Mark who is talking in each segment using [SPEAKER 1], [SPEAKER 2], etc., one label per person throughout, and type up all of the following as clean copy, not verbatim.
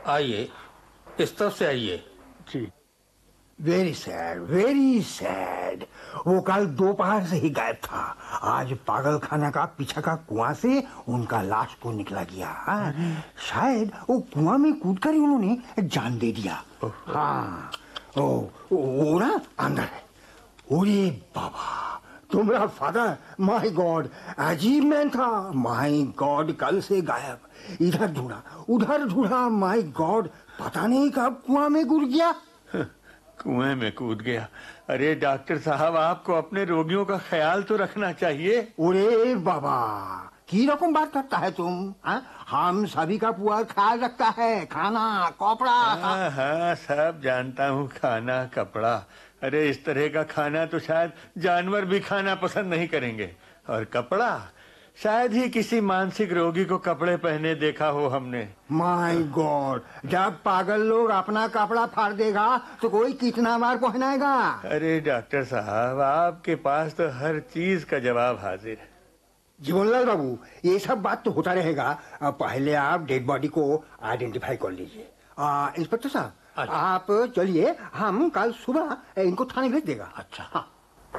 [SPEAKER 1] आइए, इस तरफ से आइए।
[SPEAKER 2] जी। Very sad, very sad. वो कल दोपहर से ही गायब था। आज पागल खाना का पीछे का कुआं से उनका लाश को निकला गया। शायद वो कुआं में कूदकर ही उन्होंने जान दे दिया। हाँ, वो ना अंदर है। ओरे बाबा, तुम्हारा फादर, माय गॉड, अजीब मैन था। माय गॉड, कल से गायब। इधर ढूंढा, उधर ढूंढा, माय गॉड, पता नहीं कब कुआं में कूद गया।
[SPEAKER 3] कुएं में कूद गया? अरे डॉक्टर साहब, आपको अपने रोगियों का ख्याल तो रखना चाहिए।
[SPEAKER 2] अरे बाबा, की रकम बात करता है तुम? हम सभी का पूरा ख्याल रखता है। खाना, कपड़ा।
[SPEAKER 3] हाँ, सब जानता हूँ, खाना, कपड़ा। अरे इस तरह का खाना तो शायद जानवर भी खाना पसंद नहीं करेंगे। और कपड़ा, शायद ही किसी मानसिक रोगी को कपड़े पहने देखा हो हमने।
[SPEAKER 2] माय गॉड, जब पागल लोग अपना कपड़ा फाड़ देगा तो कोई कितना बार पहनाएगा?
[SPEAKER 3] अरे डॉक्टर साहब, आपके पास तो हर चीज का जवाब हाजिर है।
[SPEAKER 2] जीवनलाल बाबू, ये सब बात तो होता रहेगा। पहले आप डेड बॉडी को आइडेंटिफाई कर लीजिए। इंस्पेक्टर साहब, आप चलिए, हम कल सुबह इनको थाने भेज देगा।
[SPEAKER 1] अच्छा।
[SPEAKER 2] हाँ।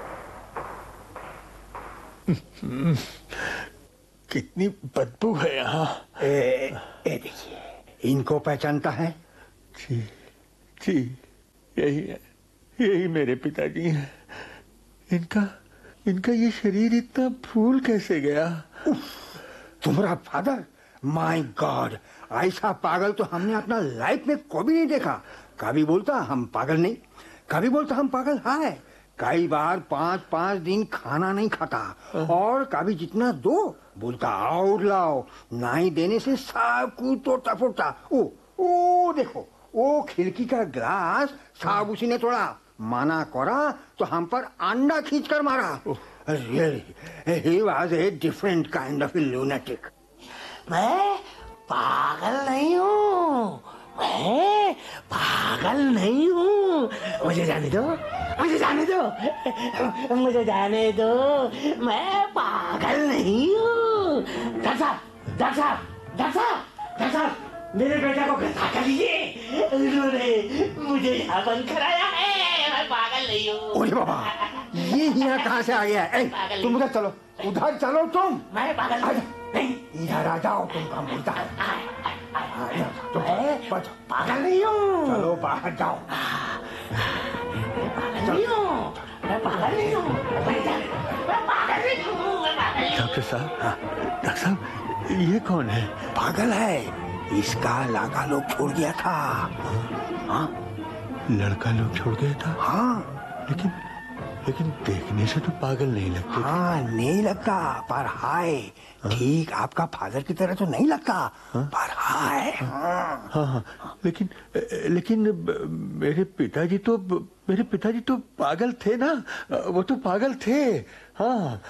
[SPEAKER 3] कितनी बदबू है यहाँ।
[SPEAKER 2] देखिए, इनको पहचानता है?
[SPEAKER 3] जी जी, यही है, यही मेरे पिताजी हैं। इनका ये शरीर इतना फूल कैसे गया?
[SPEAKER 2] तुम्हारा फादर? माय गॉड, ऐसा पागल तो हमने अपना लाइफ में कभी नहीं देखा। कभी बोलता हम पागल नहीं, कभी बोलता हम पागल है। कई बार 5-5 दिन खाना नहीं खाता, और कभी जितना दो बोलता और लाओ। नहीं देने से सब कुछ तोड़ता फोड़ता। ओ देखो, वो खिड़की का ग्लास सब उसी ने तोड़ा। माना करा तो हम पर अंडा खींचकर मारा। Really, he was a different kind of a lunatic.
[SPEAKER 4] मैं पागल नहीं हूँ, मैं पागल नहीं हूँ। मुझे जाने दो, मुझे जाने दो, मुझे जाने दो। मैं पागल नहीं हूँ। डॉक्टर साहब, डॉक्टर साहब, डॉक्टर साहब, डॉक्टर साहब, मेरे बेटा को गिरफ्तार कर लीजिए। उन्होंने मुझे यहाँ बंद कराया है। मैं पागल नहीं हूँ।
[SPEAKER 2] ओरे बाबा, ये यहाँ कहाँ से आ गया है? तुम उधर चलो, उधर चलो तुम।
[SPEAKER 4] मैं पागल नहीं,
[SPEAKER 2] इधर आ जाओ, तुम काम बोलता है।
[SPEAKER 4] पागल नहीं हूँ।
[SPEAKER 2] चलो बाहर जाओ।
[SPEAKER 4] पागल नहीं हूँ, मैं पागल नहीं हूँ, मैं पागल नहीं हूँ।
[SPEAKER 3] डॉक्टर साहब, डॉक्टर साहब, ये कौन है?
[SPEAKER 2] पागल है, इसका लड़का लोग छोड़ गया था। हाँ,
[SPEAKER 3] लड़का लोग छोड़ गया था?
[SPEAKER 2] हाँ,
[SPEAKER 3] लेकिन देखने से तो पागल नहीं लगते।
[SPEAKER 2] हाँ, नहीं लगता, पर हाय, ठीक आपका फादर की तरह तो नहीं लगता। पर हाय।
[SPEAKER 3] हाँ, लेकिन मेरे पिताजी तो पागल थे ना। वो तो पागल थे। हाँ,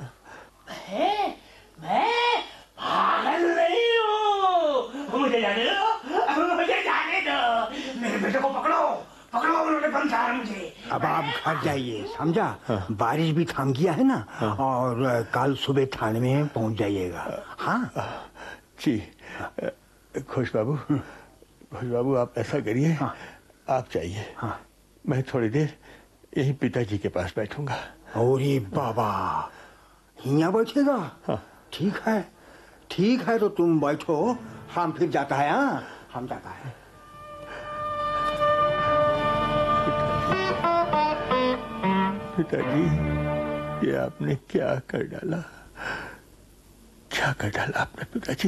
[SPEAKER 4] मैं पागल नहीं हूँ। मुझे जाने दो, मुझे जाने दो। मेरे बेटे को पकड़ो, पकड़ो, उन्होंने बंधाया मुझे।
[SPEAKER 2] अब आप घर जाइए, समझा? बारिश भी थम गया है ना। और कल सुबह थाने में पहुंच जाइएगा। हाँ
[SPEAKER 3] जी। खुश बाबू, आप ऐसा करिए, आप जाइए। मैं थोड़ी देर यही पिताजी के पास बैठूंगा।
[SPEAKER 2] अरे बाबा, यहाँ बैठेगा? ठीक है, तो तुम बैठो, हम फिर जाता है। हम जाता है।
[SPEAKER 3] पिताजी, ये आपने क्या कर डाला आपने पिताजी?